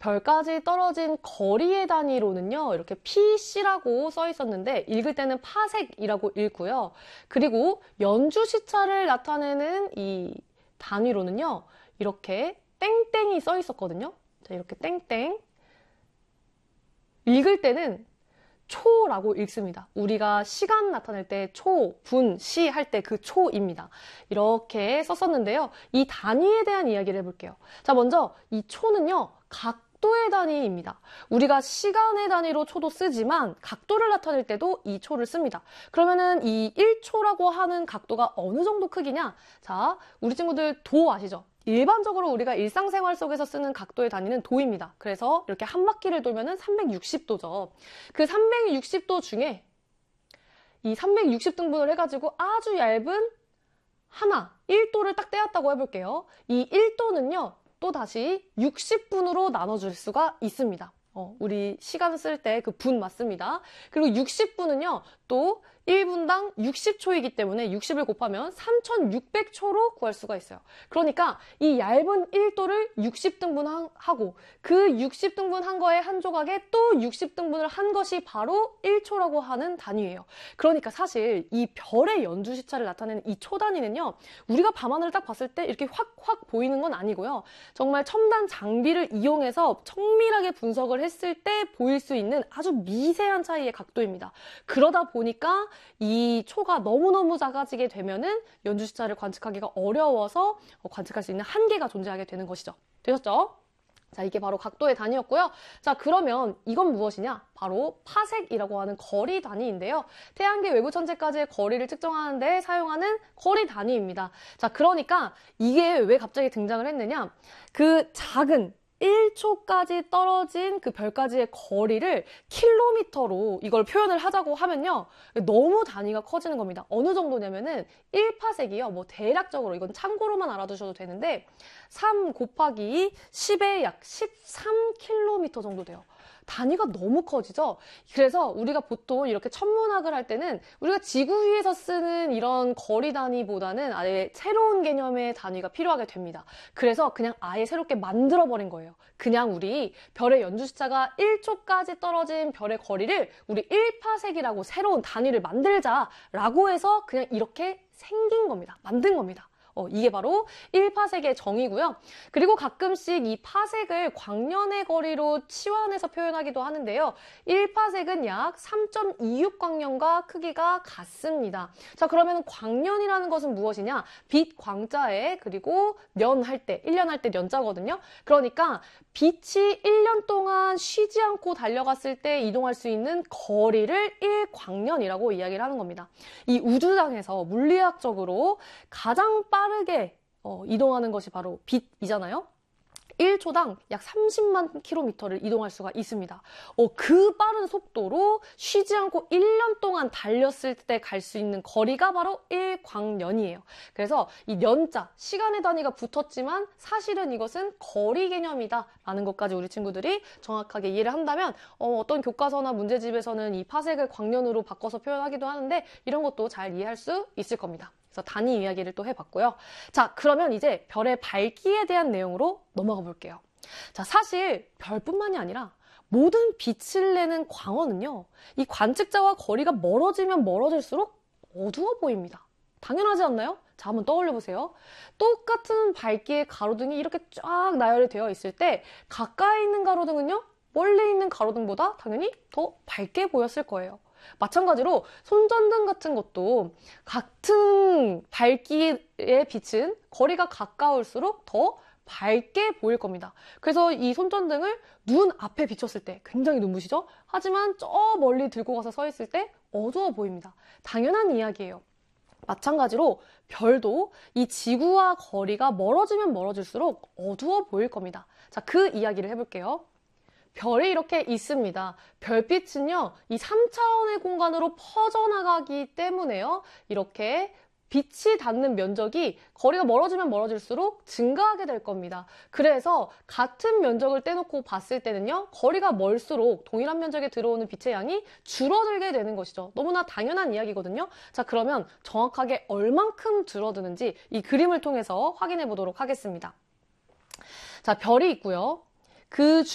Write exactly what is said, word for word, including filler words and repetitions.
별까지 떨어진 거리의 단위로는요, 이렇게 피씨라고 써 있었는데 읽을 때는 파색이라고 읽고요. 그리고 연주 시차를 나타내는 이 단위로는요, 이렇게 땡땡이 써 있었거든요. 자, 이렇게 땡땡. 읽을 때는 초라고 읽습니다. 우리가 시간 나타낼 때 초, 분, 시 할 때 그 초입니다. 이렇게 썼었는데요. 이 단위에 대한 이야기를 해볼게요. 자, 먼저 이 초는요, 각도의 단위입니다. 우리가 시간의 단위로 초도 쓰지만 각도를 나타낼 때도 이 초를 씁니다. 그러면은 이 일 초라고 하는 각도가 어느 정도 크기냐? 자, 우리 친구들 도 아시죠? 일반적으로 우리가 일상생활 속에서 쓰는 각도의 단위는 도입니다. 그래서 이렇게 한 바퀴를 돌면은 삼백육십 도죠. 그 삼백육십 도 중에 이 삼백육십 등분을 해가지고 아주 얇은 하나, 일 도를 딱 떼었다고 해볼게요. 이 일 도는요, 또 다시 육십 분으로 나눠줄 수가 있습니다. 어, 우리 시간 쓸 때 그 분 맞습니다. 그리고 육십 분은요, 또 일 분당 육십 초이기 때문에 육십을 곱하면 삼천육백 초로 구할 수가 있어요. 그러니까 이 얇은 일 도를 육십 등분하고 그 육십 등분한 거에 한 조각에 또 육십 등분을 한 것이 바로 일 초라고 하는 단위예요. 그러니까 사실 이 별의 연주 시차를 나타내는 이 초 단위는요, 우리가 밤하늘을 딱 봤을 때 이렇게 확확 보이는 건 아니고요. 정말 첨단 장비를 이용해서 정밀하게 분석을 했을 때 보일 수 있는 아주 미세한 차이의 각도입니다. 그러다 보니까 이 초가 너무너무 작아지게 되면은 연주 시차를 관측하기가 어려워서 관측할 수 있는 한계가 존재하게 되는 것이죠. 되셨죠? 자, 이게 바로 각도의 단위였고요. 자, 그러면 이건 무엇이냐? 바로 파색이라고 하는 거리 단위인데요. 태양계 외부 천체까지의 거리를 측정하는 데 사용하는 거리 단위입니다. 자, 그러니까 이게 왜 갑자기 등장을 했느냐? 그 작은 일 초까지 떨어진 그 별까지의 거리를 킬로미터로 이걸 표현을 하자고 하면요, 너무 단위가 커지는 겁니다. 어느 정도냐면은 일 파색이요, 뭐 대략적으로 이건 참고로만 알아두셔도 되는데 삼 곱하기 십의 약 십삼 킬로미터 정도 돼요. 단위가 너무 커지죠? 그래서 우리가 보통 이렇게 천문학을 할 때는 우리가 지구 위에서 쓰는 이런 거리 단위보다는 아예 새로운 개념의 단위가 필요하게 됩니다. 그래서 그냥 아예 새롭게 만들어버린 거예요. 그냥 우리 별의 연주 시차가 일 초까지 떨어진 별의 거리를 우리 일 파색이라고 새로운 단위를 만들자라고 해서 그냥 이렇게 생긴 겁니다. 만든 겁니다. 어, 이게 바로 일 파색의 정의고요. 그리고 가끔씩 이 파색을 광년의 거리로 치환해서 표현하기도 하는데요. 일 파색은 약 삼 점 이육 광년과 크기가 같습니다. 자, 그러면 광년이라는 것은 무엇이냐? 빛 광자에 그리고 년 할 때, 일 년 할 때 년자거든요. 그러니까 빛이 일 년 동안 쉬지 않고 달려갔을 때 이동할 수 있는 거리를 일 광년이라고 이야기를 하는 겁니다. 이 우주장에서 물리학적으로 가장 빠르게 어, 이동하는 것이 바로 빛이잖아요. 일 초당 약 삼십만 킬로미터를 이동할 수가 있습니다. 어, 그 빠른 속도로 쉬지 않고 일 년 동안 달렸을 때 갈 수 있는 거리가 바로 일 광년이에요. 그래서 이 년자, 시간의 단위가 붙었지만 사실은 이것은 거리 개념이다 라는 것까지 우리 친구들이 정확하게 이해를 한다면 어, 어떤 교과서나 문제집에서는 이 파색을 광년으로 바꿔서 표현하기도 하는데 이런 것도 잘 이해할 수 있을 겁니다. 그래서 단위 이야기를 또 해봤고요. 자, 그러면 이제 별의 밝기에 대한 내용으로 넘어가 볼게요. 자, 사실 별뿐만이 아니라 모든 빛을 내는 광원은요, 이 관측자와 거리가 멀어지면 멀어질수록 어두워 보입니다. 당연하지 않나요? 자, 한번 떠올려 보세요. 똑같은 밝기의 가로등이 이렇게 쫙 나열이 되어 있을 때 가까이 있는 가로등은요, 멀리 있는 가로등보다 당연히 더 밝게 보였을 거예요. 마찬가지로 손전등 같은 것도 같은 밝기의 빛은 거리가 가까울수록 더 밝게 보일 겁니다. 그래서 이 손전등을 눈 앞에 비췄을 때 굉장히 눈부시죠? 하지만 저 멀리 들고 가서 서 있을 때 어두워 보입니다. 당연한 이야기예요. 마찬가지로 별도 이 지구와 거리가 멀어지면 멀어질수록 어두워 보일 겁니다. 자, 그 이야기를 해볼게요. 별이 이렇게 있습니다. 별빛은요, 이 삼 차원의 공간으로 퍼져나가기 때문에요, 이렇게 빛이 닿는 면적이 거리가 멀어지면 멀어질수록 증가하게 될 겁니다. 그래서 같은 면적을 떼놓고 봤을 때는요, 거리가 멀수록 동일한 면적에 들어오는 빛의 양이 줄어들게 되는 것이죠. 너무나 당연한 이야기거든요. 자, 그러면 정확하게 얼만큼 줄어드는지 이 그림을 통해서 확인해 보도록 하겠습니다. 자, 별이 있고요. 그